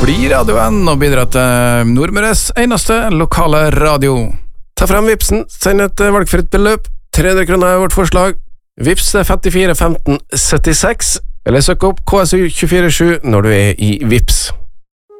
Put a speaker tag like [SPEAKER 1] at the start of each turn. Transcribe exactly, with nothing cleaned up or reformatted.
[SPEAKER 1] bli radioen og bidra til Nordmøres eneste lokale radio.
[SPEAKER 2] Ta frem Vipsen, send et valgfritt beløp. tre hundre kroner er vårt forslag. Vips femtifire femten syttiseks, eller søk opp K S U to fire sju når du er i Vips.